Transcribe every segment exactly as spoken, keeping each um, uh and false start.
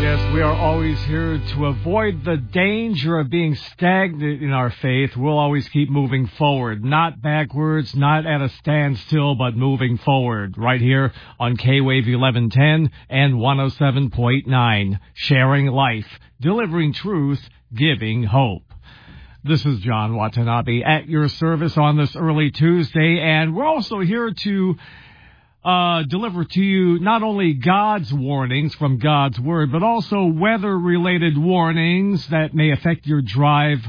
Yes, we are always here to avoid the danger of being stagnant in our faith. We'll always keep moving forward, not backwards, not at a standstill, but moving forward. Right here on K-Wave eleven ten and one oh seven point nine, sharing life, delivering truth, giving hope. This is John Watanabe at your service on this early Tuesday, and we're also here to Uh, deliver to you not only God's warnings from God's Word, but also weather-related warnings that may affect your drive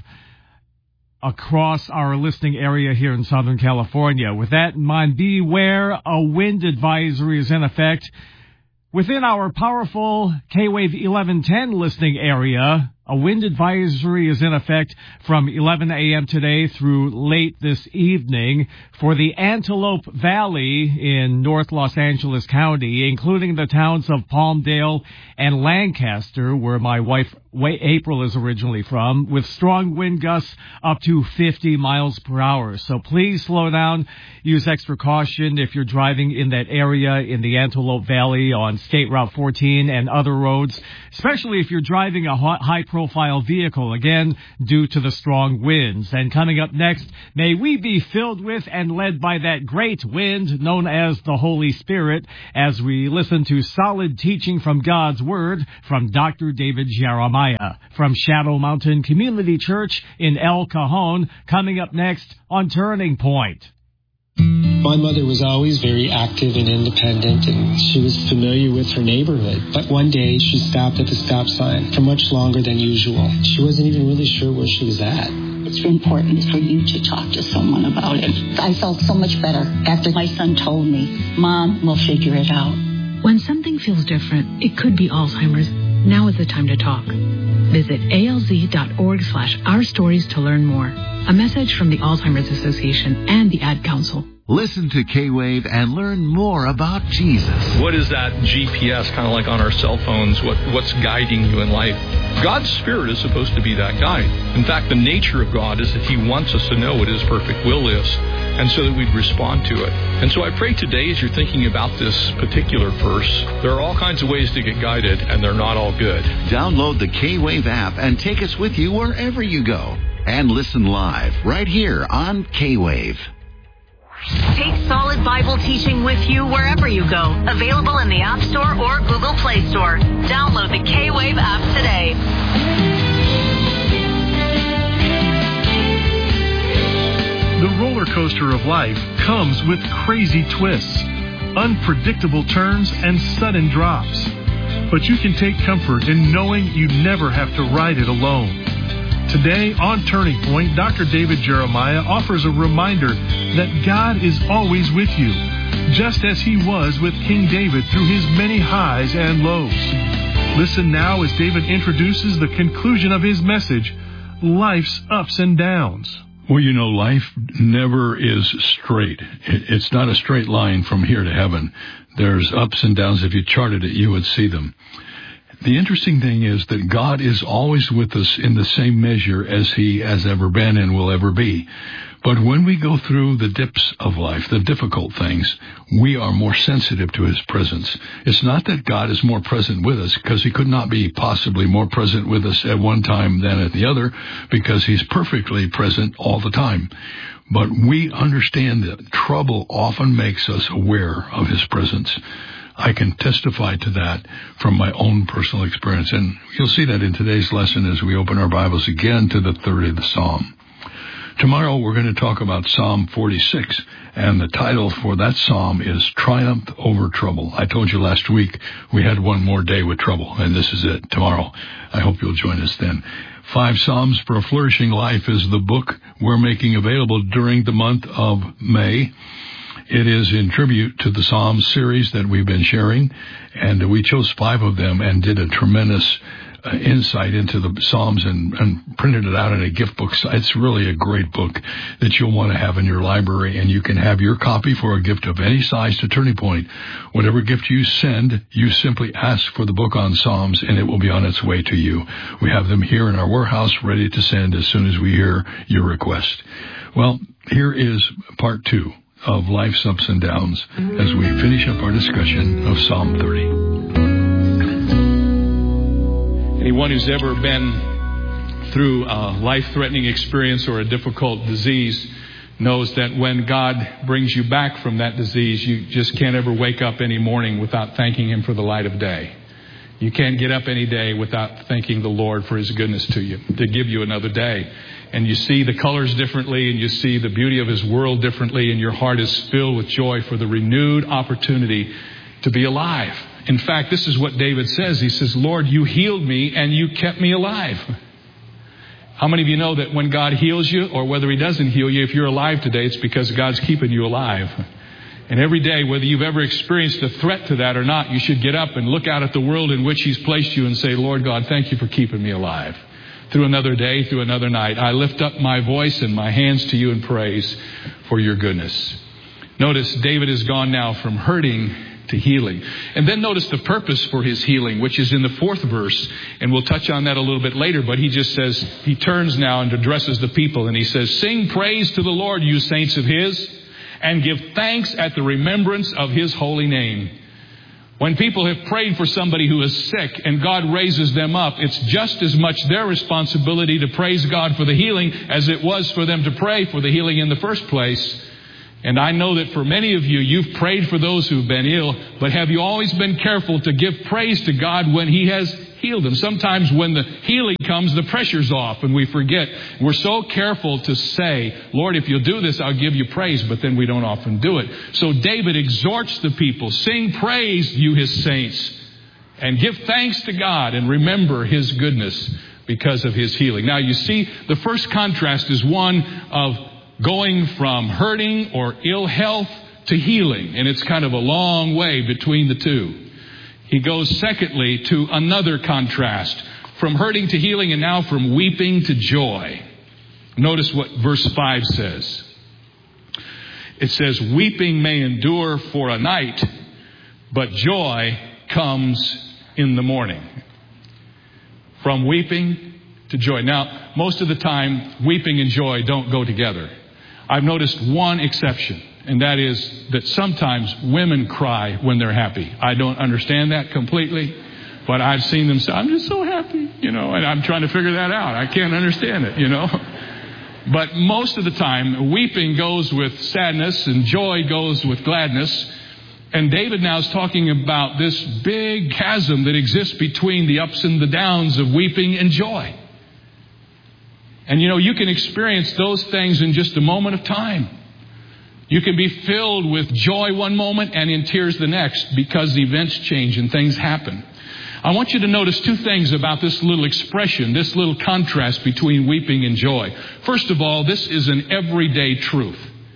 across our listening area here in Southern California. With that in mind, beware, a wind advisory is in effect within our powerful K-Wave eleven ten listening area. A wind advisory is in effect from eleven a.m. today through late this evening for the Antelope Valley in North Los Angeles County, including the towns of Palmdale and Lancaster, where my wife April is originally from, with strong wind gusts up to fifty miles per hour. So please slow down, use extra caution if you're driving in that area in the Antelope Valley on State Route fourteen and other roads, especially if you're driving a high-profile profile vehicle, again, due to the strong winds. And coming up next, may we be filled with and led by that great wind known as the Holy Spirit as we listen to solid teaching from God's Word from Doctor David Jeremiah from Shadow Mountain Community Church in El Cajon, coming up next on Turning Point. My mother was always very active and independent, and she was familiar with her neighborhood. But one day, she stopped at the stop sign for much longer than usual. She wasn't even really sure where she was at. It's important for you to talk to someone about it. I felt so much better after my son told me, Mom, we'll figure it out. When something feels different, it could be Alzheimer's. Now is the time to talk. Visit alz.org slash our stories to learn more. A message from the Alzheimer's Association and the Ad Council. Listen to K-Wave and learn more about Jesus. What is that G P S, kind of like on our cell phones? What What's guiding you in life? God's Spirit is supposed to be that guide. In fact, the nature of God is that He wants us to know what His perfect will is, and so that we'd respond to it. And so I pray today, as you're thinking about this particular verse, there are all kinds of ways to get guided, and they're not all good. Download the K-Wave app and take us with you wherever you go. And listen live right here on K-Wave. Take solid Bible teaching with you wherever you go. Available in the App Store or Google Play Store. Download the K-Wave app today. The roller coaster of life comes with crazy twists, unpredictable turns, and sudden drops. But you can take comfort in knowing you never have to ride it alone. Today on Turning Point, Doctor David Jeremiah offers a reminder that God is always with you, just as He was with King David through his many highs and lows. Listen now as David introduces the conclusion of his message, Life's Ups and Downs. Well, you know, life never is straight. It's not a straight line from here to heaven. There's ups and downs. If you charted it, you would see them. The interesting thing is that God is always with us in the same measure as He has ever been and will ever be. But when we go through the dips of life, the difficult things, we are more sensitive to His presence. It's not that God is more present with us, because He could not be possibly more present with us at one time than at the other, because He's perfectly present all the time. But we understand that trouble often makes us aware of His presence. I can testify to that from my own personal experience. And you'll see that in today's lesson as we open our Bibles again to the thirtieth Psalm. Tomorrow we're going to talk about Psalm forty-six, and the title for that psalm is Triumph Over Trouble. I told you last week we had one more day with trouble, and this is it, tomorrow. I hope you'll join us then. Five Psalms for a Flourishing Life is the book we're making available during the month of May. It is in tribute to the Psalms series that we've been sharing, and we chose five of them and did a tremendous uh, insight into the Psalms and, and printed it out in a gift book. So it's really a great book that you'll want to have in your library, and you can have your copy for a gift of any size to Turning Point. Whatever gift you send, you simply ask for the book on Psalms, and it will be on its way to you. We have them here in our warehouse ready to send as soon as we hear your request. Well, here is part two of life's ups and downs as we finish up our discussion of Psalm thirty. Anyone who's ever been through a life-threatening experience or a difficult disease knows that when God brings you back from that disease, you just can't ever wake up any morning without thanking Him for the light of day. You can't get up any day without thanking the Lord for His goodness to you, to give you another day. And you see the colors differently, and you see the beauty of His world differently, and your heart is filled with joy for the renewed opportunity to be alive. In fact, this is what David says. He says, Lord, you healed me and you kept me alive. How many of you know that when God heals you, or whether He doesn't heal you, if you're alive today, it's because God's keeping you alive. And every day, whether you've ever experienced a threat to that or not, you should get up and look out at the world in which He's placed you and say, Lord God, thank you for keeping me alive. Through another day, through another night, I lift up my voice and my hands to you in praise for your goodness. Notice David has gone now from hurting to healing. And then notice the purpose for his healing, which is in the fourth verse. And we'll touch on that a little bit later. But he just says, he turns now and addresses the people. And he says, sing praise to the Lord, you saints of His, and give thanks at the remembrance of His holy name. When people have prayed for somebody who is sick and God raises them up, it's just as much their responsibility to praise God for the healing as it was for them to pray for the healing in the first place. And I know that for many of you, you've prayed for those who've been ill, but have you always been careful to give praise to God when He has healed them? Sometimes when the healing comes, the pressure's off and we forget. We're so careful to say, Lord, if you'll do this, I'll give you praise, but then we don't often do it. So David exhorts the people, sing praise, you His saints, and give thanks to God and remember His goodness because of His healing. Now you see, the first contrast is one of going from hurting or ill health to healing. And it's kind of a long way between the two. He goes, secondly, to another contrast. From hurting to healing, and now from weeping to joy. Notice what verse five says. It says, weeping may endure for a night, but joy comes in the morning. From weeping to joy. Now, most of the time, weeping and joy don't go together. I've noticed one exception, and that is that sometimes women cry when they're happy. I don't understand that completely, but I've seen them say, I'm just so happy, you know, and I'm trying to figure that out. I can't understand it, you know. But most of the time, weeping goes with sadness and joy goes with gladness. And David now is talking about this big chasm that exists between the ups and the downs of weeping and joy. And you know, you can experience those things in just a moment of time. You can be filled with joy one moment and in tears the next because events change and things happen. I want you to notice two things about this little expression, this little contrast between weeping and joy. First of all, this is an everyday truth.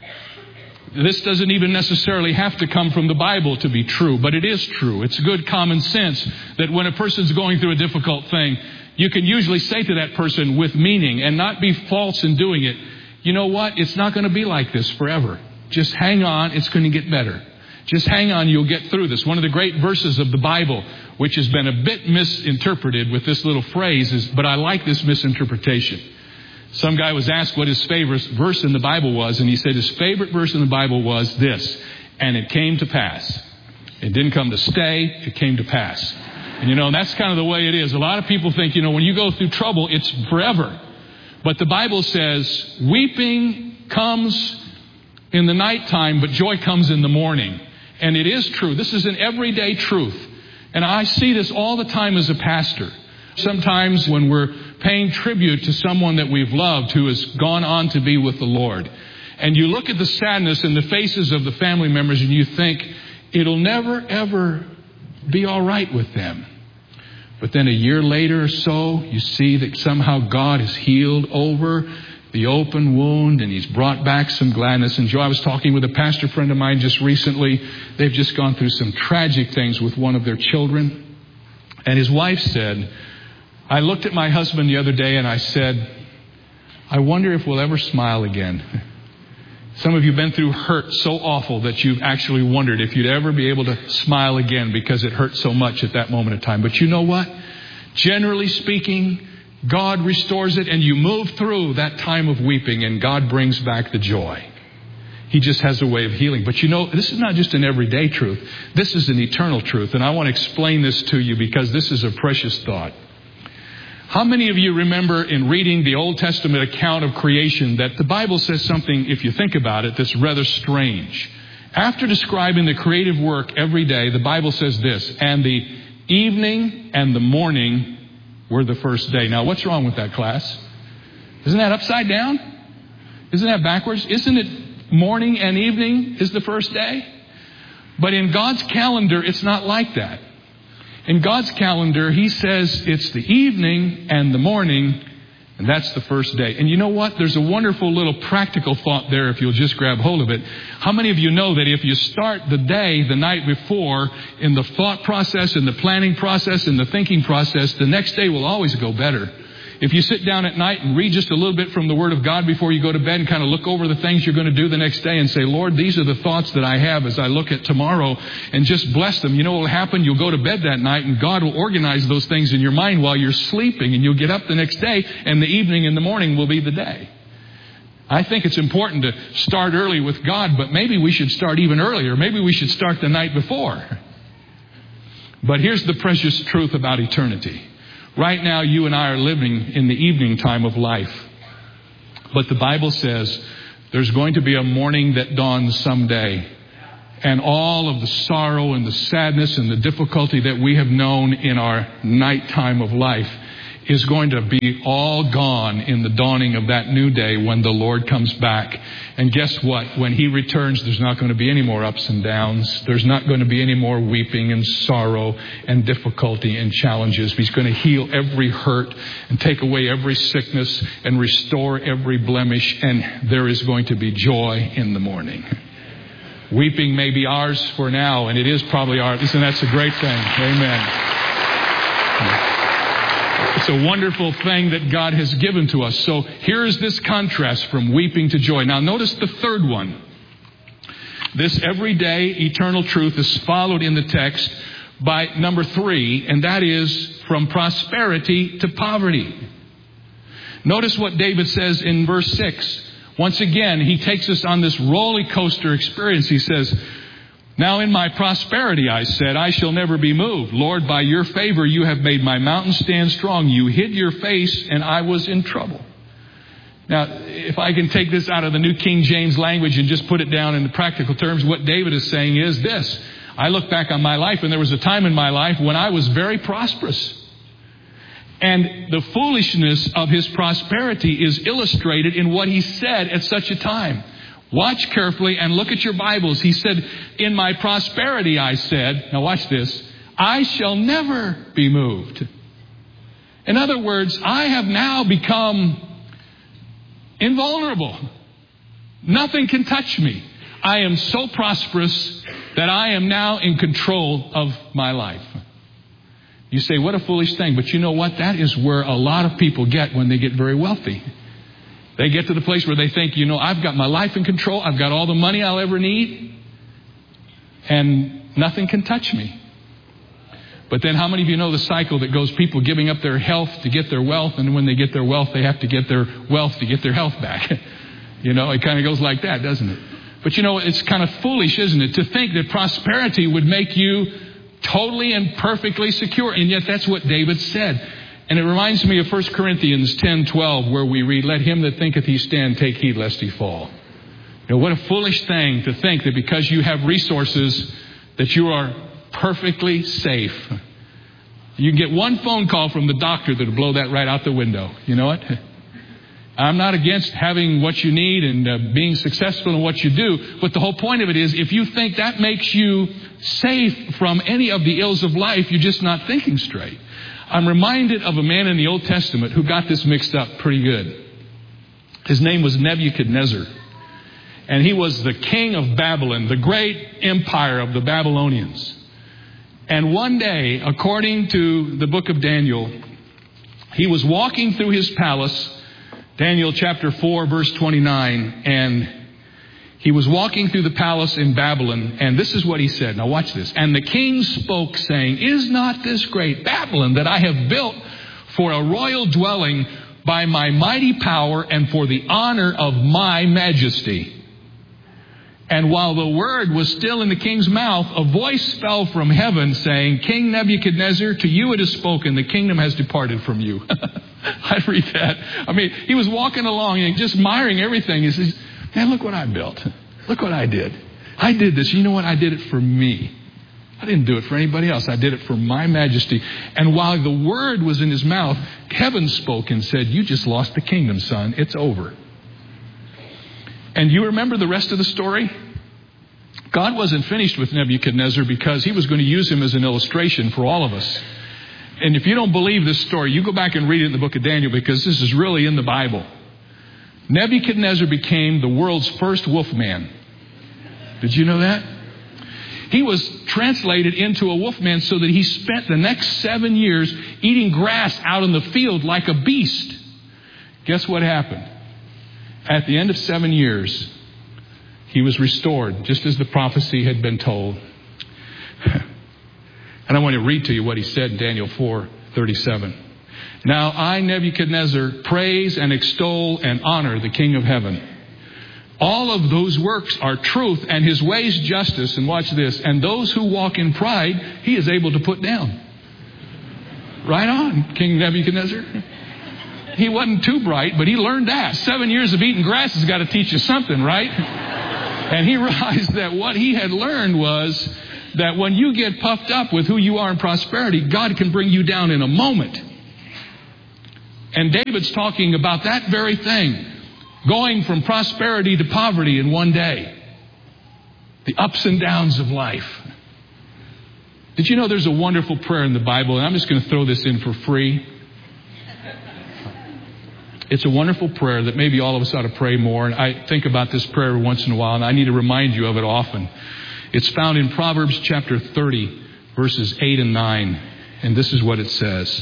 This doesn't even necessarily have to come from the Bible to be true, but it is true. It's good common sense that when a person's going through a difficult thing, you can usually say to that person with meaning and not be false in doing it, you know what? It's not going to be like this forever. Just hang on. It's going to get better. Just hang on. You'll get through this. One of the great verses of the Bible, which has been a bit misinterpreted with this little phrase, is, but I like this misinterpretation. Some guy was asked what his favorite verse in the Bible was, and he said his favorite verse in the Bible was this, and it came to pass. It didn't come to stay. It came to pass. And you know, that's kind of the way it is. A lot of people think, you know, when you go through trouble, it's forever. But the Bible says weeping comes in the nighttime, but joy comes in the morning. And it is true. This is an everyday truth. And I see this all the time as a pastor. Sometimes when we're paying tribute to someone that we've loved who has gone on to be with the Lord, and you look at the sadness in the faces of the family members and you think, it'll never, ever be all right with them. But then a year later or so, you see that somehow God has healed over the open wound and He's brought back some gladness and joy. I was talking with a pastor friend of mine just recently. They've just gone through some tragic things with one of their children. And his wife said, I looked at my husband the other day and I said, I wonder if we'll ever smile again. Some of you have been through hurt so awful that you've actually wondered if you'd ever be able to smile again because it hurt so much at that moment of time. But you know what? Generally speaking, God restores it and you move through that time of weeping and God brings back the joy. He just has a way of healing. But you know, this is not just an everyday truth. This is an eternal truth. And I want to explain this to you because this is a precious thought. How many of you remember in reading the Old Testament account of creation that the Bible says something, if you think about it, that's rather strange? After describing the creative work every day, the Bible says this, and the evening and the morning were the first day. Now, what's wrong with that, class? Isn't that upside down? Isn't that backwards? Isn't it morning and evening is the first day? But in God's calendar, it's not like that. In God's calendar, He says it's the evening and the morning, and that's the first day. And you know what? There's a wonderful little practical thought there if you'll just grab hold of it. How many of you know that if you start the day the night before in the thought process, in the planning process, in the thinking process, the next day will always go better? If you sit down at night and read just a little bit from the Word of God before you go to bed and kind of look over the things you're going to do the next day and say, Lord, these are the thoughts that I have as I look at tomorrow, and just bless them. You know what will happen? You'll go to bed that night and God will organize those things in your mind while you're sleeping, and you'll get up the next day and the evening and the morning will be the day. I think it's important to start early with God, but maybe we should start even earlier. Maybe we should start the night before. But here's the precious truth about eternity. Right now, you and I are living in the evening time of life. But the Bible says there's going to be a morning that dawns someday. And all of the sorrow and the sadness and the difficulty that we have known in our nighttime of life is going to be all gone in the dawning of that new day when the Lord comes back. And guess what? When He returns, there's not going to be any more ups and downs. There's not going to be any more weeping and sorrow and difficulty and challenges. He's going to heal every hurt and take away every sickness and restore every blemish. And there is going to be joy in the morning. Weeping may be ours for now, and it is probably ours, and that's a great thing. Amen. It's a wonderful thing that God has given to us. So here is this contrast from weeping to joy. Now notice the third one. This everyday eternal truth is followed in the text by number three, and that is from prosperity to poverty. Notice what David says in verse six. Once again, he takes us on this roller coaster experience. He says, now in my prosperity, I said, I shall never be moved. Lord, by your favor, you have made my mountain stand strong. You hid your face, and I was in trouble. Now, if I can take this out of the New King James language and just put it down in the practical terms, what David is saying is this. I look back on my life, and there was a time in my life when I was very prosperous. And the foolishness of his prosperity is illustrated in what he said at such a time. Watch carefully and look at your Bibles. He said, in my prosperity, I said, now watch this, I shall never be moved. In other words, I have now become invulnerable. Nothing can touch me. I am so prosperous that I am now in control of my life. You say, what a foolish thing. But you know what? That is where a lot of people get when they get very wealthy. They get to the place where they think, you know, I've got my life in control. I've got all the money I'll ever need. And nothing can touch me. But then how many of you know the cycle that goes people giving up their health to get their wealth, and when they get their wealth, they have to get their wealth to get their health back? You know, it kind of goes like that, doesn't it? But you know, it's kind of foolish, isn't it, to think that prosperity would make you totally and perfectly secure. And yet that's what David said. And it reminds me of First Corinthians ten twelve, where we read, let him that thinketh he stand take heed lest he fall. You know, what a foolish thing to think that because you have resources that you are perfectly safe. You can get one phone call from the doctor that will blow that right out the window. You know what? I'm not against having what you need and uh, being successful in what you do. But the whole point of it is, if you think that makes you safe from any of the ills of life, you're just not thinking straight. I'm reminded of a man in the Old Testament who got this mixed up pretty good. His name was Nebuchadnezzar. And he was the king of Babylon, the great empire of the Babylonians. And one day, according to the book of Daniel, he was walking through his palace, Daniel chapter four, verse twenty-nine, and he was walking through the palace in Babylon, and this is what he said. Now watch this. And the king spoke, saying, is not this great Babylon that I have built for a royal dwelling by my mighty power and for the honor of my majesty? And while the word was still in the king's mouth, a voice fell from heaven saying, King Nebuchadnezzar, to you it is spoken, the kingdom has departed from you. I read that. I mean, he was walking along and just admiring everything. He says, man, look what I built. Look what I did. I did this. You know what? I did it for me. I didn't do it for anybody else. I did it for my majesty. And while the word was in his mouth, heaven spoke and said, you just lost the kingdom, son. It's over. And you remember the rest of the story? God wasn't finished with Nebuchadnezzar because he was going to use him as an illustration for all of us. And if you don't believe this story, you go back and read it in the book of Daniel because this is really in the Bible. Nebuchadnezzar became the world's first wolfman. Did you know that? He was translated into a wolfman so that he spent the next seven years eating grass out in the field like a beast. Guess what happened? At the end of seven years, he was restored, just as the prophecy had been told. And I want to read to you what he said in Daniel four thirty-seven. Now I, Nebuchadnezzar, praise and extol and honor the King of heaven. All of those works are truth and his ways justice. And watch this. And those who walk in pride, he is able to put down. Right on, King Nebuchadnezzar. He wasn't too bright, but he learned that. Seven years of eating grass has got to teach you something, right? And he realized that what he had learned was that when you get puffed up with who you are in prosperity, God can bring you down in a moment. And David's talking about that very thing. Going from prosperity to poverty in one day. The ups and downs of life. Did you know there's a wonderful prayer in the Bible? And I'm just going to throw this in for free. It's a wonderful prayer that maybe all of us ought to pray more. And I think about this prayer every once in a while, and I need to remind you of it often. It's found in Proverbs chapter thirty, verses eight and nine. And this is what it says.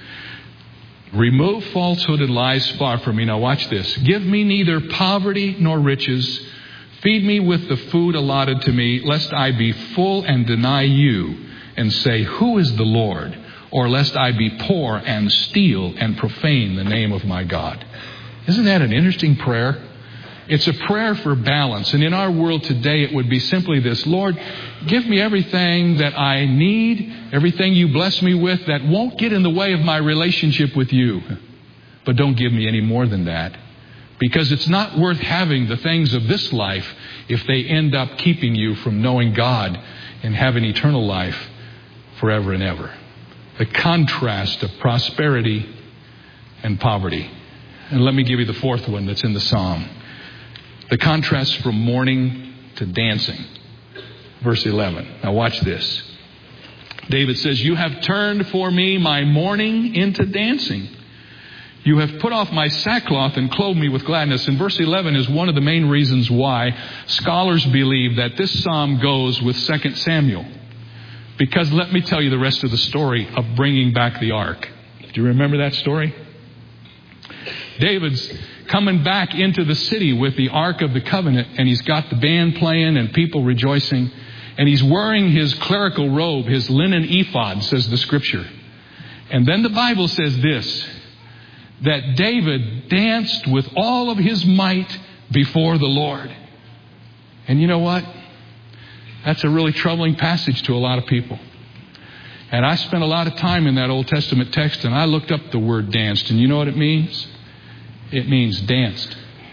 Remove falsehood and lies far from me. Now watch this. Give me neither poverty nor riches. Feed me with the food allotted to me, lest I be full and deny you and say, who is the Lord? Or lest I be poor and steal and profane the name of my God. Isn't that an interesting prayer? It's a prayer for balance. And in our world today, it would be simply this. Lord, give me everything that I need, everything you bless me with that won't get in the way of my relationship with you. But don't give me any more than that. Because it's not worth having the things of this life if they end up keeping you from knowing God and having eternal life forever and ever. The contrast of prosperity and poverty. And let me give you the fourth one that's in the Psalm. The contrast from mourning to dancing. Verse eleven. Now watch this. David says, you have turned for me my mourning into dancing. You have put off my sackcloth and clothed me with gladness. And verse eleven is one of the main reasons why scholars believe that this psalm goes with Second Samuel. Because let me tell you the rest of the story of bringing back the ark. Do you remember that story? David's coming back into the city with the Ark of the Covenant, and he's got the band playing and people rejoicing, and he's wearing his clerical robe, his linen ephod, says the scripture. And then the Bible says this, that David danced with all of his might before the Lord. And you know what? That's a really troubling passage to a lot of people. And I spent a lot of time in that Old Testament text, and I looked up the word danced, and you know what it means? It means danced.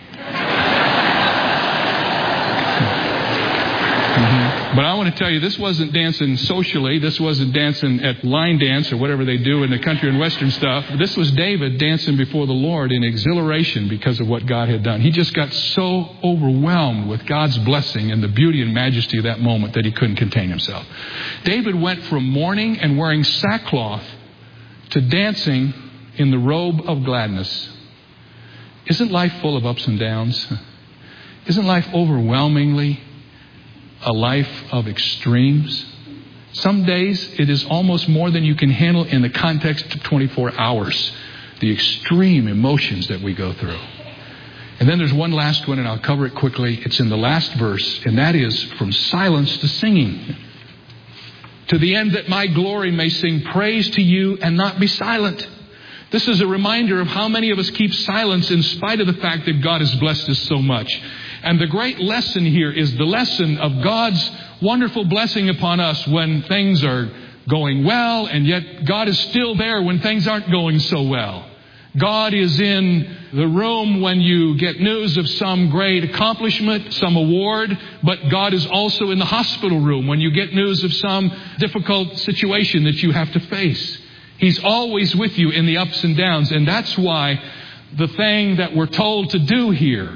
mm-hmm. But I want to tell you, this wasn't dancing socially. This wasn't dancing at line dance or whatever they do in the country and western stuff. This was David dancing before the Lord in exhilaration because of what God had done. He just got so overwhelmed with God's blessing and the beauty and majesty of that moment that he couldn't contain himself. David went from mourning and wearing sackcloth to dancing in the robe of gladness. Isn't life full of ups and downs? Isn't life overwhelmingly a life of extremes? Some days it is almost more than you can handle in the context of twenty-four hours. The extreme emotions that we go through. And then there's one last one, and I'll cover it quickly. It's in the last verse, and that is from silence to singing. To the end that my glory may sing praise to you and not be silent. This is a reminder of how many of us keep silence in spite of the fact that God has blessed us so much. And the great lesson here is the lesson of God's wonderful blessing upon us when things are going well, and yet God is still there when things aren't going so well. God is in the room when you get news of some great accomplishment, some award, but God is also in the hospital room when you get news of some difficult situation that you have to face. He's always with you in the ups and downs, and that's why the thing that we're told to do here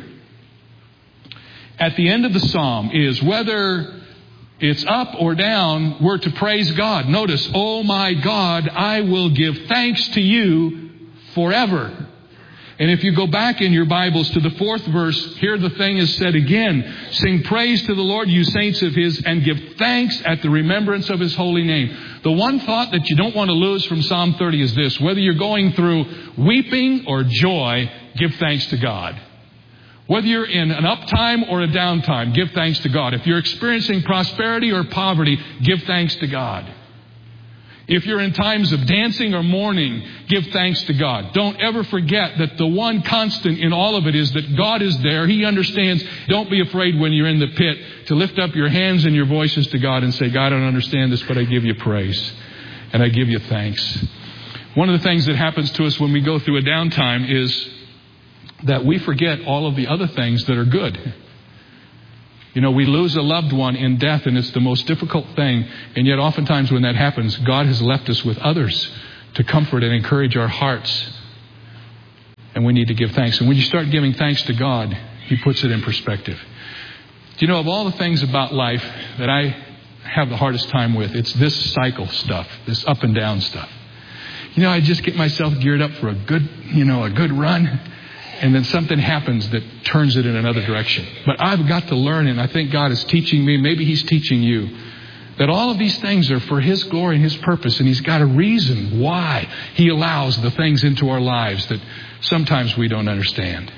at the end of the psalm is, whether it's up or down, we're to praise God. Notice, oh my God, I will give thanks to you forever. And if you go back in your Bibles to the fourth verse, here the thing is said again. Sing praise to the Lord, you saints of His, and give thanks at the remembrance of His holy name. The one thought that you don't want to lose from Psalm thirty is this: whether you're going through weeping or joy, give thanks to God. Whether you're in an uptime or a downtime, give thanks to God. If you're experiencing prosperity or poverty, give thanks to God. If you're in times of dancing or mourning, give thanks to God. Don't ever forget that the one constant in all of it is that God is there. He understands. Don't be afraid when you're in the pit to lift up your hands and your voices to God and say, God, I don't understand this, but I give you praise and I give you thanks. One of the things that happens to us when we go through a downtime is that we forget all of the other things that are good. You know, we lose a loved one in death, and it's the most difficult thing. And yet oftentimes when that happens, God has left us with others to comfort and encourage our hearts. And we need to give thanks. And when you start giving thanks to God, He puts it in perspective. Do you know, of all the things about life that I have the hardest time with, it's this cycle stuff, this up and down stuff. You know, I just get myself geared up for a good, you know, a good run. And then something happens that turns it in another direction. But I've got to learn, and I think God is teaching me, maybe He's teaching you, that all of these things are for His glory and His purpose. And He's got a reason why He allows the things into our lives that sometimes we don't understand.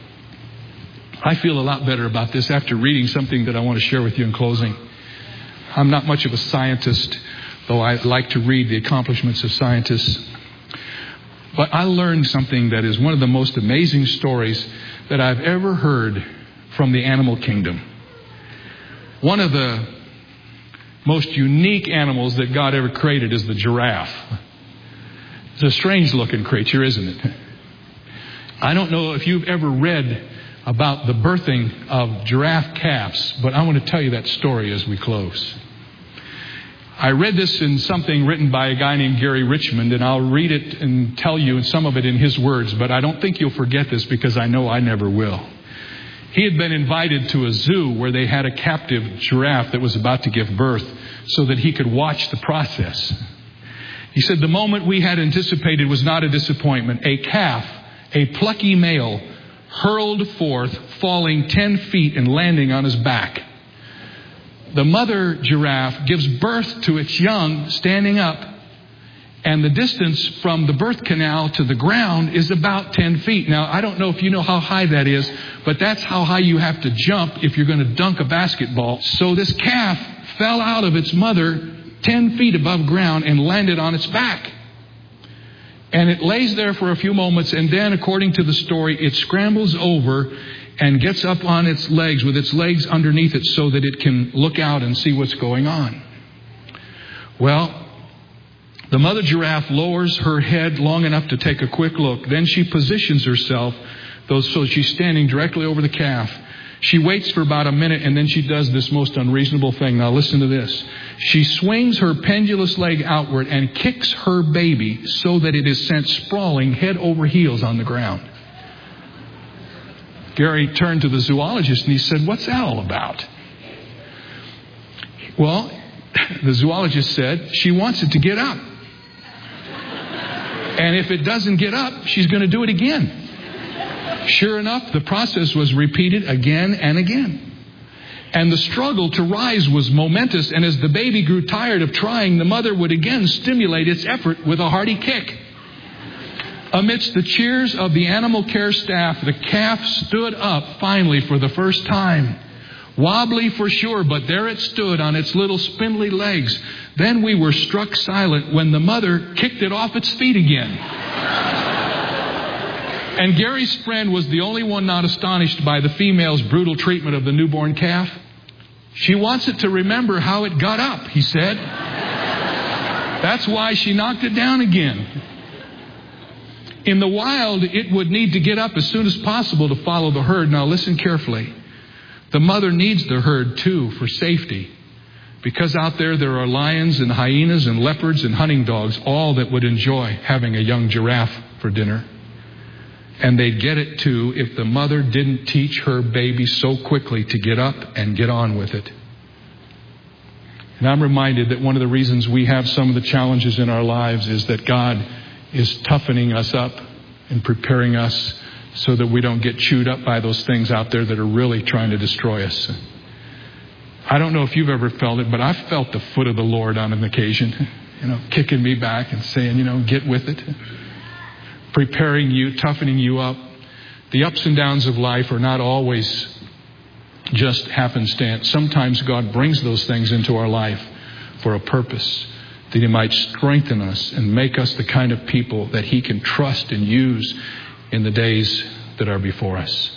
I feel a lot better about this after reading something that I want to share with you in closing. I'm not much of a scientist, though I like to read the accomplishments of scientists. But I learned something that is one of the most amazing stories that I've ever heard from the animal kingdom. One of the most unique animals that God ever created is the giraffe. It's a strange looking creature, isn't it? I don't know if you've ever read about the birthing of giraffe calves, but I want to tell you that story as we close. I read this in something written by a guy named Gary Richmond, and I'll read it and tell you some of it in his words, but I don't think you'll forget this because I know I never will. He had been invited to a zoo where they had a captive giraffe that was about to give birth so that he could watch the process. He said, the moment we had anticipated was not a disappointment. A calf, a plucky male, hurled forth, falling ten feet and landing on his back. The mother giraffe gives birth to its young standing up, and the distance from the birth canal to the ground is about ten feet. Now, I don't know if you know how high that is, but that's how high you have to jump if you're going to dunk a basketball. So this calf fell out of its mother ten feet above ground and landed on its back. And it lays there for a few moments, and then, according to the story, it scrambles over and gets up on its legs with its legs underneath it so that it can look out and see what's going on. Well, the mother giraffe lowers her head long enough to take a quick look. Then she positions herself so she's standing directly over the calf. She waits for about a minute, and then she does this most unreasonable thing. Now listen to this. She swings her pendulous leg outward and kicks her baby so that it is sent sprawling head over heels on the ground. Gary turned to the zoologist and he said, what's that all about? Well, the zoologist said, she wants it to get up. And if it doesn't get up, she's going to do it again. Sure enough, the process was repeated again and again. And the struggle to rise was momentous. And as the baby grew tired of trying, the mother would again stimulate its effort with a hearty kick. Amidst the cheers of the animal care staff, the calf stood up finally for the first time. Wobbly for sure, but there it stood on its little spindly legs. Then we were struck silent when the mother kicked it off its feet again. And Gary's friend was the only one not astonished by the female's brutal treatment of the newborn calf. She wants it to remember how it got up, he said. That's why she knocked it down again. In the wild, it would need to get up as soon as possible to follow the herd. Now listen carefully. The mother needs the herd too for safety. Because out there, there are lions and hyenas and leopards and hunting dogs, all that would enjoy having a young giraffe for dinner. And they'd get it too if the mother didn't teach her baby so quickly to get up and get on with it. And I'm reminded that one of the reasons we have some of the challenges in our lives is that God is toughening us up and preparing us so that we don't get chewed up by those things out there that are really trying to destroy us. I don't know if you've ever felt it, but I've felt the foot of the Lord on an occasion, you know, kicking me back and saying, you know, get with it. Preparing you, toughening you up. The ups and downs of life are not always just happenstance. Sometimes God brings those things into our life for a purpose, that He might strengthen us and make us the kind of people that He can trust and use in the days that are before us.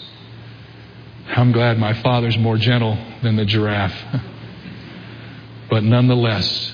I'm glad my Father's more gentle than the giraffe. But nonetheless,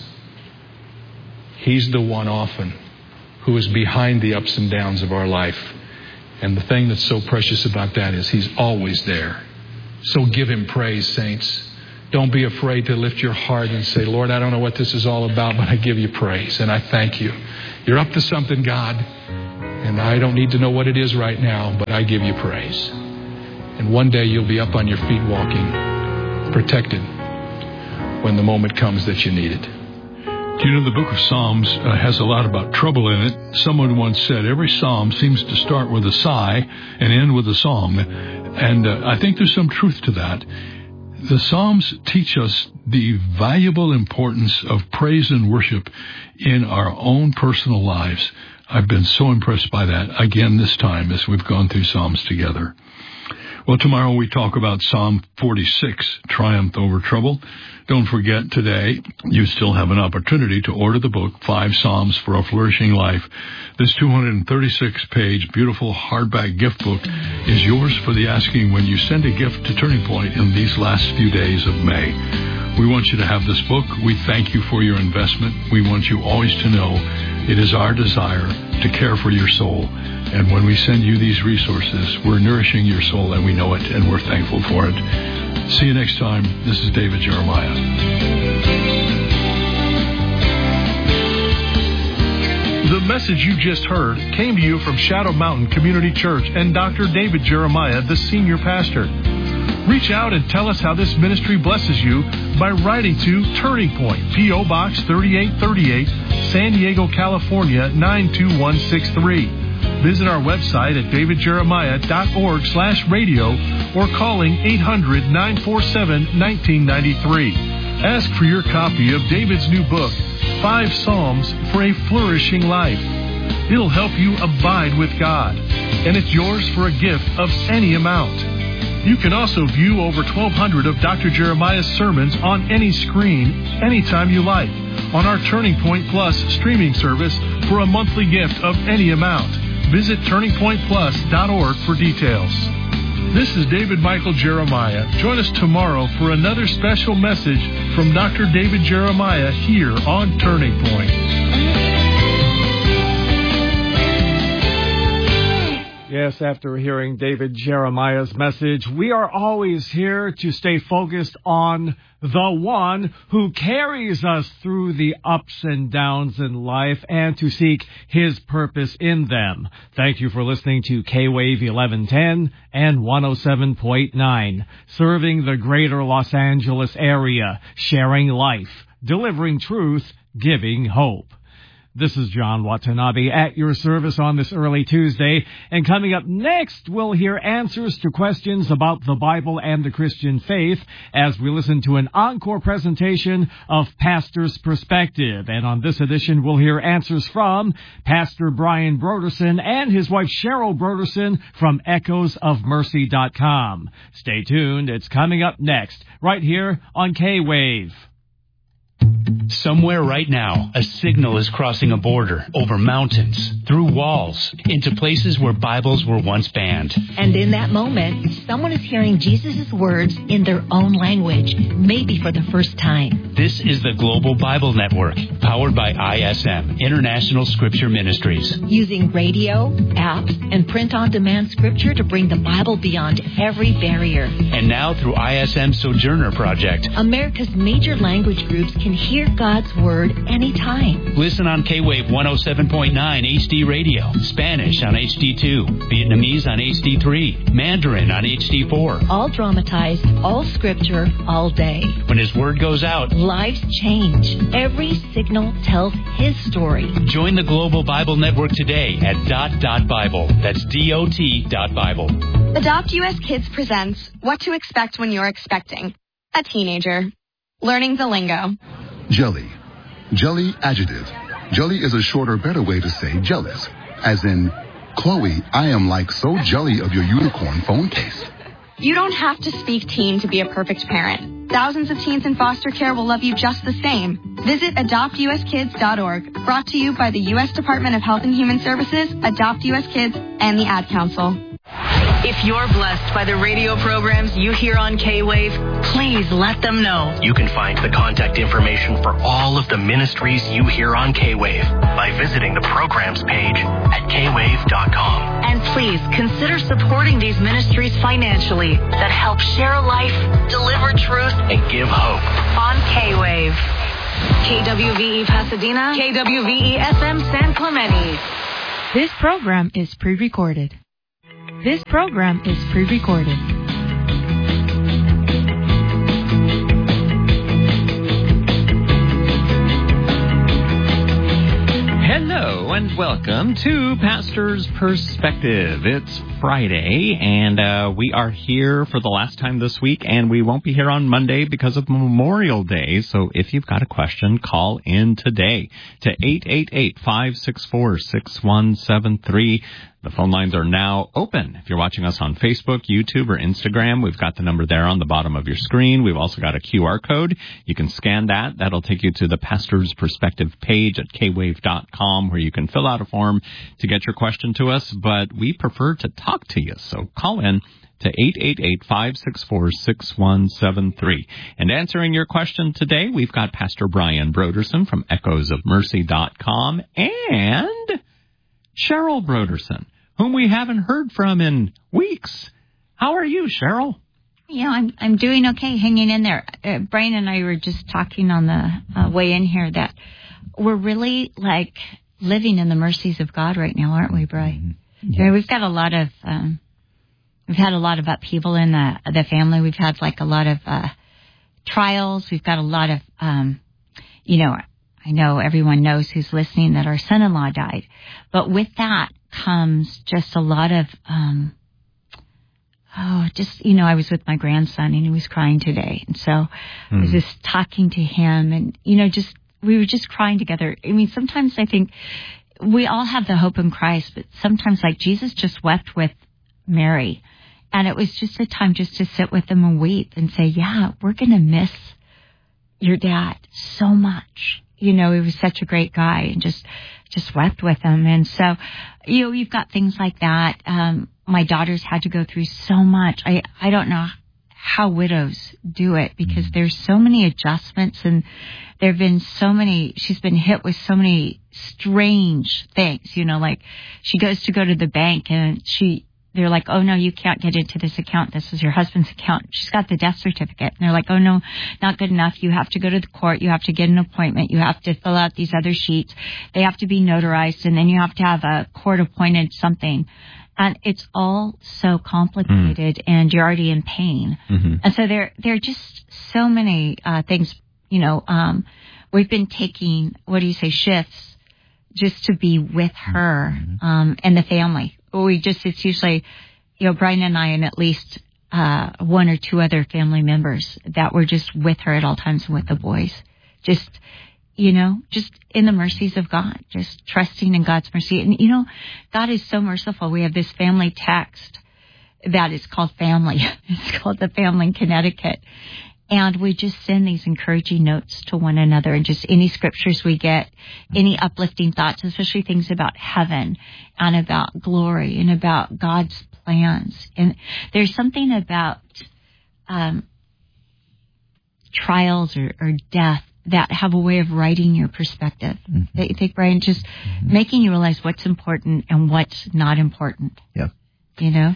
He's the one often who is behind the ups and downs of our life. And the thing that's so precious about that is He's always there. So give Him praise, saints. Don't be afraid to lift your heart and say, Lord, I don't know what this is all about, but I give you praise and I thank you. You're up to something, God. And I don't need to know what it is right now, but I give you praise. And one day you'll be up on your feet walking, protected, when the moment comes that you need it. Do you know the book of Psalms uh, has a lot about trouble in it? Someone once said every psalm seems to start with a sigh and end with a song. And uh, I think there's some truth to that. The Psalms teach us the valuable importance of praise and worship in our own personal lives. I've been so impressed by that again this time as we've gone through Psalms together. Well, tomorrow we talk about Psalm forty-six, Triumph Over Trouble. Don't forget, today you still have an opportunity to order the book, Five Psalms for a Flourishing Life. This two hundred thirty-six page beautiful hardback gift book is yours for the asking when you send a gift to Turning Point in these last few days of May. We want you to have this book. We thank you for your investment. We want you always to know it is our desire to care for your soul. And when we send you these resources, we're nourishing your soul, and we know it, and we're thankful for it. See you next time. This is David Jeremiah. The message you just heard came to you from Shadow Mountain Community Church and Doctor David Jeremiah, the senior pastor. Reach out and tell us how this ministry blesses you by writing to Turning Point, P O Box thirty-eight thirty-eight, San Diego, California, nine two one six three. Visit our website at davidjeremiah.org slash radio or calling eight hundred, nine four seven, one nine nine three. Ask for your copy of David's new book, Five Psalms for a Flourishing Life. It'll help you abide with God, and it's yours for a gift of any amount. You can also view over twelve hundred of Doctor Jeremiah's sermons on any screen, anytime you like, on our Turning Point Plus streaming service for a monthly gift of any amount. Visit turning point plus dot org for details. This is David Michael Jeremiah. Join us tomorrow for another special message from Doctor David Jeremiah here on Turning Point. Yes, after hearing David Jeremiah's message, we are always here to stay focused on the one who carries us through the ups and downs in life and to seek His purpose in them. Thank you for listening to K-Wave eleven ten and one oh seven point nine, serving the greater Los Angeles area, sharing life, delivering truth, giving hope. This is John Watanabe at your service on this early Tuesday. And coming up next, we'll hear answers to questions about the Bible and the Christian faith as we listen to an encore presentation of Pastor's Perspective. And on this edition, we'll hear answers from Pastor Brian Broderson and his wife Cheryl Broderson from echoes of mercy dot com. Stay tuned. It's coming up next, right here on K-Wave. Somewhere right now, a signal is crossing a border, over mountains, through walls, into places where Bibles were once banned. And in that moment, someone is hearing Jesus' words in their own language, maybe for the first time. This is the Global Bible Network, powered by I S M, International Scripture Ministries. Using radio, apps, and print-on-demand scripture to bring the Bible beyond every barrier. And now through I S M Sojourner Project, America's major language groups can hear God's Word anytime. Listen on K-Wave one oh seven point nine H D Radio, Spanish on H D two, Vietnamese on H D three, Mandarin on H D four. All dramatized, all scripture, all day. When His Word goes out, lives change. Every signal tells His story. Join the Global Bible Network today at dot dot Bible. That's D O T dot Bible. Adopt U S Kids presents What to Expect When You're Expecting a Teenager. Learning the lingo. Jelly. Jelly adjective. Jelly is a shorter, better way to say jealous. As in, Chloe, I am like so jelly of your unicorn phone case. You don't have to speak teen to be a perfect parent. Thousands of teens in foster care will love you just the same. Visit adopt U S kids dot org. Brought to you by the U S Department of Health and Human Services, Adopt U S Kids, and the Ad Council. If you're blessed by the radio programs you hear on K-Wave, please let them know. You can find the contact information for all of the ministries you hear on K-Wave by visiting the programs page at K wave dot com. And please consider supporting these ministries financially that help share life, deliver truth, and give hope. On K-Wave. K W V E Pasadena, K W V E S M San Clemente. This program is pre-recorded. This program is pre-recorded. Hello and welcome to Pastor's Perspective. It's Friday, and uh, we are here for the last time this week, and we won't be here on Monday because of Memorial Day. So if you've got a question, call in today to eight eight eight, five six four, six one seven three. The phone lines are now open. If you're watching us on Facebook, YouTube, or Instagram, we've got the number there on the bottom of your screen. We've also got a Q R code. You can scan that. That'll take you to the Pastor's Perspective page at K wave dot com, where you can fill out a form to get your question to us. But we prefer to talk to you, so call in to eight eight eight, five six four, six one seven three. And answering your question today, we've got Pastor Brian Broderson from echoes of mercy dot com and Cheryl Broderson, whom we haven't heard from in weeks. How are you, Cheryl? You know, I'm I'm doing okay, hanging in there. Uh, Brian and I were just talking on the uh, way in here that we're really like living in the mercies of God right now, aren't we, Brian? Mm-hmm. Yes. You know, we've got a lot of um, we've had a lot of upheaval in the the family. We've had like a lot of uh, trials. We've got a lot of um, you know. I know everyone knows who's listening that our son-in-law died. But with that comes just a lot of, um, oh, just, you know, I was with my grandson and he was crying today. And so mm. I was just talking to him and, you know, just, we were just crying together. I mean, sometimes I think we all have the hope in Christ, but sometimes like Jesus just wept with Mary. And it was just a time just to sit with them and weep and say, yeah, we're going to miss your dad so much. You know, he was such a great guy and just, just wept with him. And so, you know, you've got things like that. Um, my daughter's had to go through so much. I, I don't know how widows do it because there's so many adjustments and there have been so many, she's been hit with so many strange things, you know, like she goes to go to the bank and she, they're like, oh, no, you can't get into this account. This is your husband's account. She's got the death certificate. And they're like, oh, no, not good enough. You have to go to the court. You have to get an appointment. You have to fill out these other sheets. They have to be notarized. And then you have to have a court-appointed something. And it's all so complicated, mm. and you're already in pain. Mm-hmm. And so there, there are just so many uh, things, you know. Um, we've been taking, what do you say, shifts just to be with her um, and the family. We just, it's usually, you know, Brian and I and at least uh, one or two other family members that were just with her at all times and with the boys. Just, you know, just in the mercies of God, just trusting in God's mercy. And, you know, God is so merciful. We have this family text that is called Family. It's called the Family in Connecticut. And we just send these encouraging notes to one another, and just any scriptures we get, any uplifting thoughts, especially things about heaven and about glory and about God's plans. And there's something about um, trials or, or death that have a way of writing your perspective. Mm-hmm. I think, Brian, just mm-hmm. making you realize what's important and what's not important. Yeah. You know?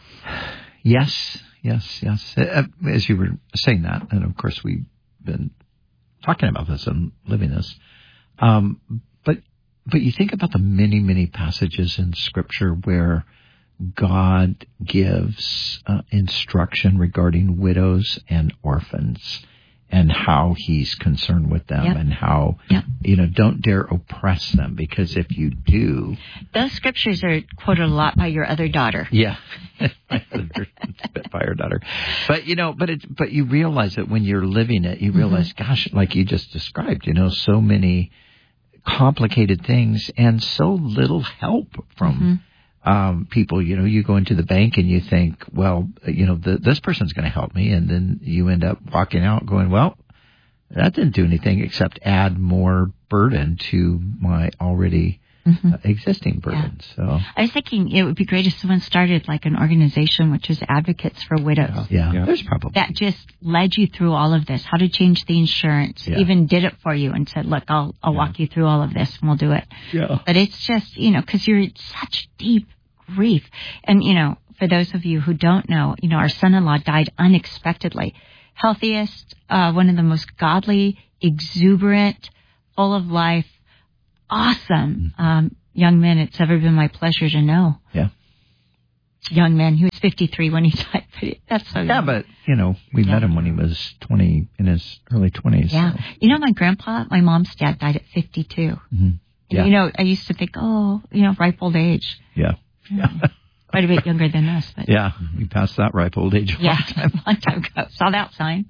Yes. Yes, yes. As you were saying that, and of course we've been talking about this and living this, um, but but you think about the many, many passages in Scripture where God gives uh, instruction regarding widows and orphans and how He's concerned with them yep. and how, yep. you know, don't dare oppress them, because if you do... Those scriptures are quoted a lot by your other daughter. Yeah. My other Spitfire daughter. But, you know, but it, but you realize that when you're living it, you realize, mm-hmm. gosh, like you just described, you know, so many complicated things and so little help from... Mm-hmm. Um, people, you know, you go into the bank and you think, well, you know, the, this person's going to help me. And then you end up walking out going, well, that didn't do anything except add more burden to my already mm-hmm. uh, existing burden. Yeah. So I was thinking it would be great if someone started like an organization which is advocates for widows. Yeah, yeah. There's probably. That just led you through all of this, how to change the insurance, yeah. even did it for you and said, look, I'll, I'll yeah. walk you through all of this and we'll do it. Yeah. But it's just, you know, because you're in such deep grief. And, you know, for those of you who don't know, you know, our son-in-law died unexpectedly. Healthiest, uh, one of the most godly, exuberant, full of life, awesome um, young men it's ever been my pleasure to know. Yeah. Young man. He was fifty-three when he died. But that's so Yeah, young. but, you know, we yeah. met him when he was twenty, in his early twenties. Yeah. So. You know, my grandpa, my mom's dad died at fifty-two. Mm-hmm. Yeah. You know, I used to think, oh, you know, ripe old age. Yeah. Yeah. Quite a bit younger than us. But yeah, we passed that ripe old age a yeah, long time. a long time ago. Saw that sign.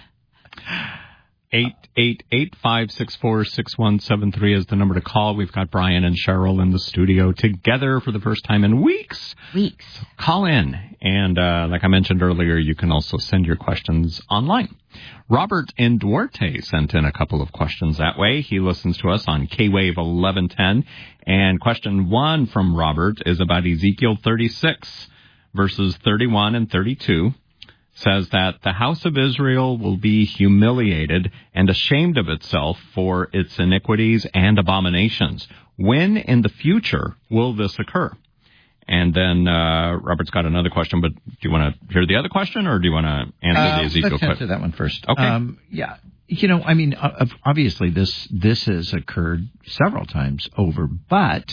eight eight eight, five six four, six one seven three is the number to call. We've got Brian and Cheryl in the studio together for the first time in weeks. Weeks. So call in. And uh, like I mentioned earlier, you can also send your questions online. Robert in Duarte sent in a couple of questions that way. He listens to us on K-Wave eleven ten. And question one from Robert is about Ezekiel thirty-six, verses thirty-one and thirty-two. Says that the house of Israel will be humiliated and ashamed of itself for its iniquities and abominations. When in the future will this occur? And then uh, Robert's got another question, but do you want to hear the other question, or do you want to answer uh, the Ezekiel question? Let's answer that one first. Okay. Um, yeah. You know, I mean, obviously this this has occurred several times over, but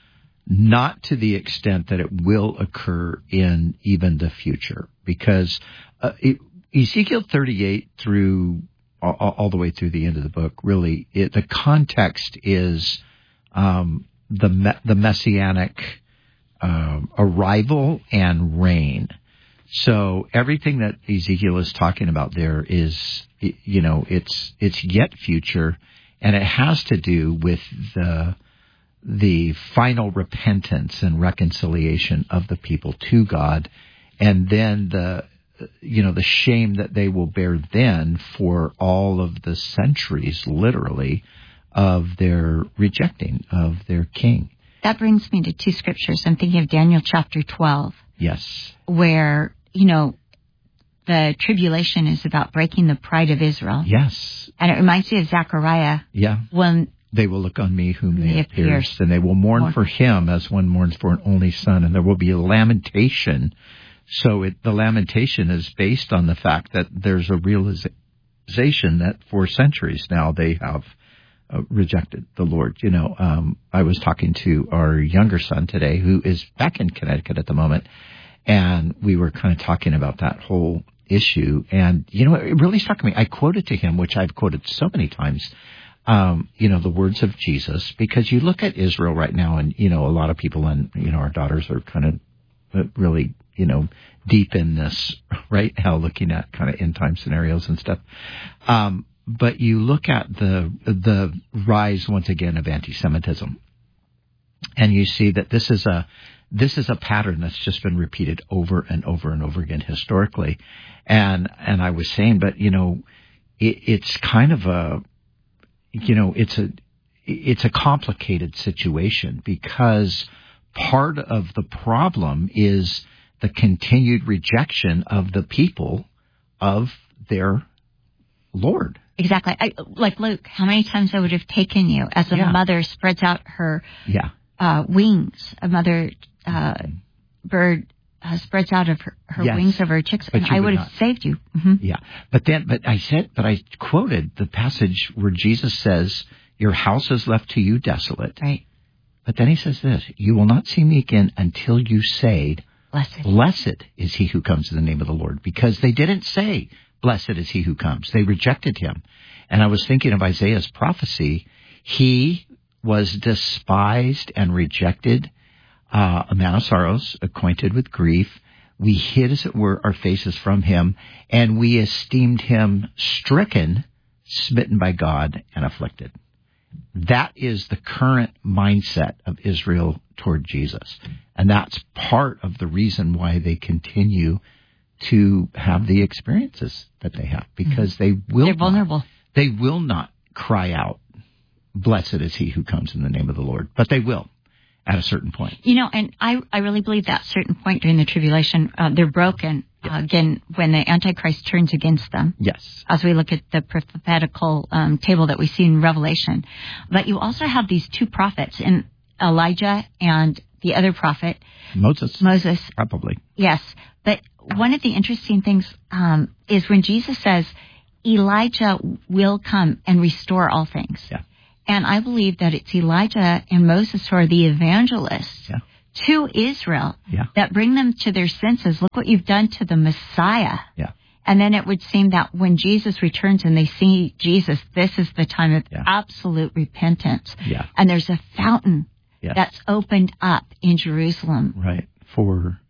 not to the extent that it will occur in even the future, because uh, it, Ezekiel thirty-eight through all, all the way through the end of the book, really, it, the context is um, the me, the messianic uh, arrival and reign. So everything that Ezekiel is talking about there is, you know, it's it's yet future, and it has to do with the the final repentance and reconciliation of the people to God, and then the, you know, the shame that they will bear then for all of the centuries, literally, of their rejecting of their king. That brings me to two scriptures. I'm thinking of Daniel chapter twelve. Yes. Where, you know, the tribulation is about breaking the pride of Israel. Yes. And it reminds me of Zechariah. Yeah. When they will look on me whom they have pierced, pierced, and they will mourn, mourn for him as one mourns for an only son, and there will be a lamentation. So it, the lamentation is based on the fact that there's a realization that for centuries now they have uh, rejected the Lord. You know, um, I was talking to our younger son today, who is back in Connecticut at the moment, and we were kind of talking about that whole issue. And, you know, it really struck me. I quoted to him, which I've quoted so many times, Um, you know, the words of Jesus, because you look at Israel right now, and, you know, a lot of people, and, you know, our daughters are kind of really, you know, deep in this right now, looking at kind of end time scenarios and stuff. Um, but you look at the, the rise once again of anti-Semitism. And you see that this is a this is a pattern that's just been repeated over and over and over again historically. And and I was saying, but you know, it, it's kind of a you know, it's a it's a complicated situation because part of the problem is the continued rejection of the people of their Lord. Exactly. I, like Luke, how many times I would have taken you as a Yeah. mother spreads out her Yeah. uh, wings, a mother uh, bird uh, spreads out of her, her Yes. wings over her chicks, But and you I would would not. have saved you. hmm Yeah. But then, but I said, but I quoted the passage where Jesus says, your house is left to you desolate. Right. But then he says this, you will not see me again until you say, Blessed. blessed is he who comes in the name of the Lord. Because they didn't say, blessed is he who comes. They rejected him. And I was thinking of Isaiah's prophecy. He was despised and rejected, uh, a man of sorrows, acquainted with grief. We hid, as it were, our faces from him, and we esteemed him stricken, smitten by God, and afflicted. That is the current mindset of Israel toward Jesus. And that's part of the reason why they continue to have the experiences that they have, because they will They're vulnerable. Not, they will not cry out, blessed is he who comes in the name of the Lord. But they will at a certain point. You know, and I, I really believe that certain point during the tribulation, uh, they're broken. Uh, again, when the Antichrist turns against them. Yes. As we look at the prophetical um, table that we see in Revelation. But you also have these two prophets, in Elijah and the other prophet. Moses. Moses. Probably. Yes. But one of the interesting things um, is when Jesus says, Elijah will come and restore all things. Yeah. And I believe that it's Elijah and Moses who are the evangelists yeah. to Israel yeah. that bring them to their senses. Look what you've done to the Messiah. Yeah. And then it would seem that when Jesus returns and they see Jesus, this is the time of yeah. absolute repentance. Yeah. And there's a fountain yes. that's opened up in Jerusalem. Right. For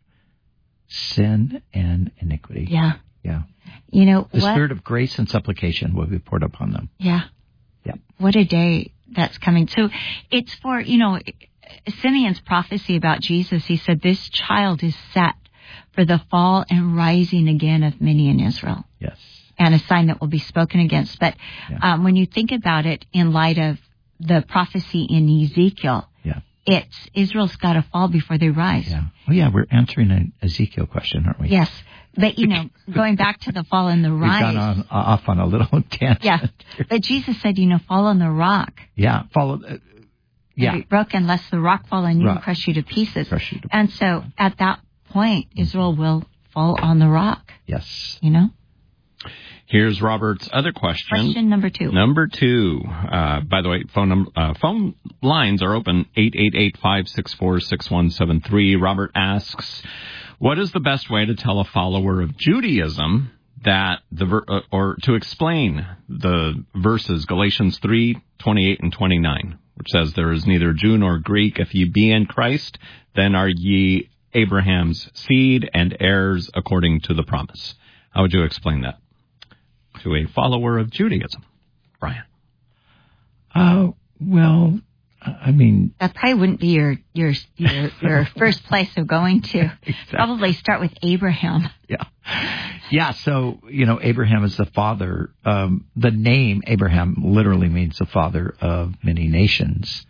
sin and iniquity. Yeah. Yeah. You know, the what? spirit of grace and supplication will be poured upon them. Yeah. Yeah. What a day that's coming. So it's for, you know, Simeon's prophecy about Jesus. He said, this child is set for the fall and rising again of many in Israel. Yes. And a sign that will be spoken against. But yeah. um, when you think about it in light of the prophecy in Ezekiel, yeah. it's Israel's got to fall before they rise. Yeah. Oh, yeah, we're answering an Ezekiel question, aren't we? Yes. But, you know, going back to the fall and the rise. We've gone on, off on a little tangent. Yeah. But Jesus said, you know, fall on the rock. Yeah. Follow. Uh, yeah. Be broken, lest the rock fall on you rock. and crush you to pieces. Crush you to and so at that point, Israel will fall on the rock. Yes. You know? Here's Robert's other question. Question number two. Number two. Uh, by the way, phone num- uh, phone lines are open, eight eight eight, five six four, six one seven three. Robert asks, what is the best way to tell a follower of Judaism that the ver- uh, or to explain the verses Galatians three, twenty-eight and twenty-nine, which says there is neither Jew nor Greek. If ye be in Christ, then are ye Abraham's seed and heirs according to the promise. How would you explain that to a follower of Judaism, Brian? Oh, uh, well, I mean, that probably wouldn't be your your your, your first place of going to. Exactly. Probably start with Abraham. Yeah, yeah. So you know, Abraham is the father. Um, the name Abraham literally means the father of many nations,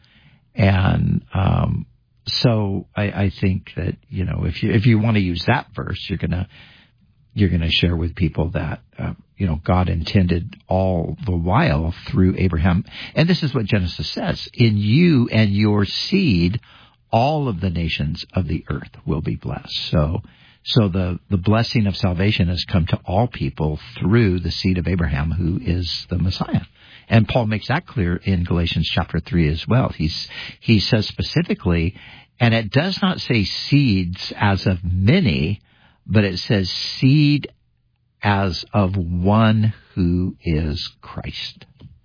and um, so I, I think that you know, if you if you want to use that verse, you're gonna you're gonna share with people that uh, you know God intended all the while through Abraham, and this is what Genesis says: in you and your seed, all of the nations of the earth will be blessed. So. So the, the blessing of salvation has come to all people through the seed of Abraham, who is the Messiah. And Paul makes that clear in Galatians chapter three as well. He's, he says specifically, and it does not say seeds as of many, but it says seed as of one who is Christ.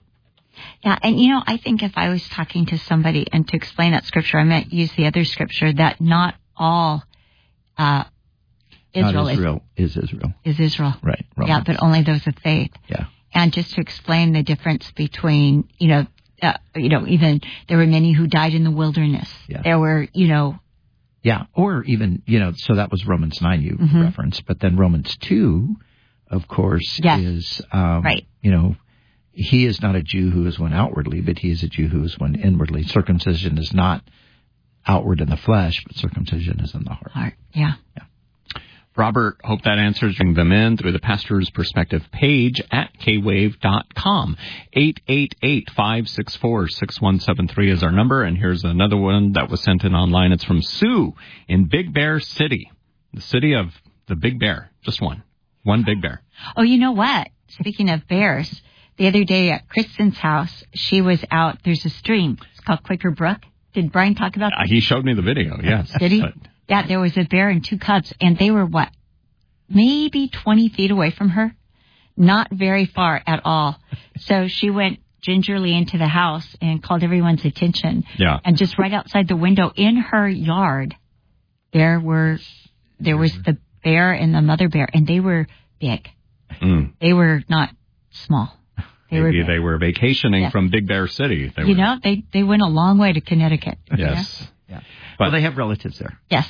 Yeah, and you know, I think if I was talking to somebody and to explain that scripture, I might use the other scripture that not all uh Israel, Not Israel is, is Israel. Is Israel. Right. Romans. Yeah, but only those of faith. Yeah. And just to explain the difference between, you know, uh, you know, even there were many who died in the wilderness. Yeah. There were, you know. Yeah, or even, you know, so that was Romans nine you Mm-hmm. referenced, but then Romans two, of course, Yes. is, um, Right. you know, he is not a Jew who is one outwardly, but he is a Jew who is one inwardly. Circumcision is not outward in the flesh, but circumcision is in the heart. Heart, yeah. Yeah. Robert, hope that answers. Bring them in through the Pastor's Perspective page at k wave dot com. eight eight eight, five six four, six one seven three is our number. And here's another one that was sent in online. It's from Sue in Big Bear City, the city of the Big Bear. Just one. One Big Bear. Oh, you know what? Speaking of bears, the other day at Kristen's house, she was out. There's a stream. It's called Quaker Brook. Did Brian talk about that? Uh, he showed me the video, yes. Did he? But Yeah, there was a bear and two cubs, and they were, what, maybe twenty feet away from her? Not very far at all. So she went gingerly into the house and called everyone's attention. Yeah. And just right outside the window in her yard, there were, there was the bear and the mother bear, and they were big. Mm. They were not small. They Maybe were they were vacationing Yeah. from Big Bear City. They You were, know, they, they went a long way to Connecticut. Yes. Yeah. But Well, they have relatives there. Yes.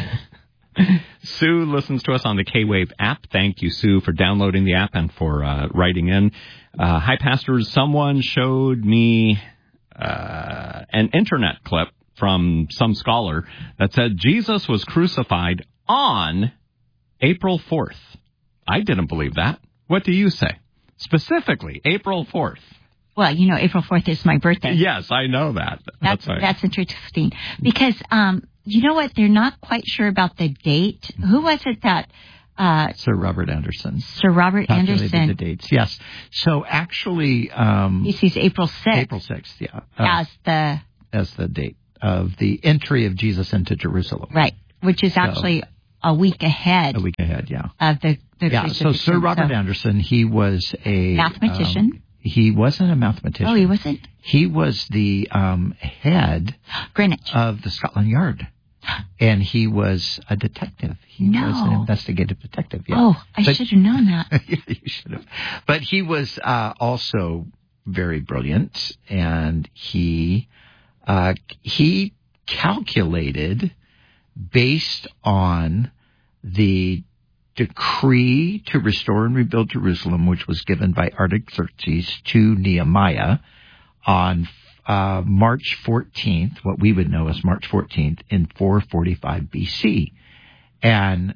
Sue listens to us on the K-Wave app. Thank you, Sue, for downloading the app and for uh, writing in. Uh, hi, pastors. Someone showed me uh, an internet clip from some scholar that said Jesus was crucified on April fourth. I didn't believe that. What do you say? Specifically, April fourth. Well, you know, April fourth is my birthday. Yes, I know that. That's right. that's interesting because um, you know what? They're not quite sure about the date. Who was it that uh, Sir Robert Anderson. Sir Robert calculated Anderson? the dates. Yes. So actually, um, He sees April sixth April sixth, yeah, uh, as the as the date of the entry of Jesus into Jerusalem. right, which is So- actually a week ahead A week ahead, yeah. of the the Yeah. So crucifixion. Sir Robert So- Anderson, he was a Mathematician. um, he wasn't a mathematician. Oh, he wasn't? He was the um, head Greenwich of the Scotland Yard. And he was a detective. He No. was an investigative detective. Yeah. Oh, I But- should have known that. Yeah, you should have. But he was uh, also very brilliant, and he uh, he calculated based on the decree to restore and rebuild Jerusalem, which was given by Artaxerxes to Nehemiah on uh, March fourteenth, what we would know as March fourteenth in four forty-five B C. And